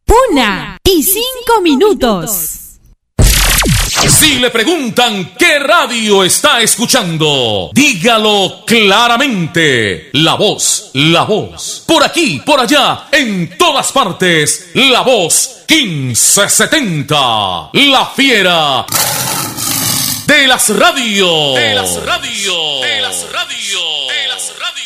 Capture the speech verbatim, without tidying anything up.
Una y cinco minutos. Si le preguntan qué radio está escuchando, dígalo claramente. La Voz, La Voz. Por aquí, por allá, en todas partes. La Voz quince setenta. La fiera de las radios. De las radios. De las radios. De las radios.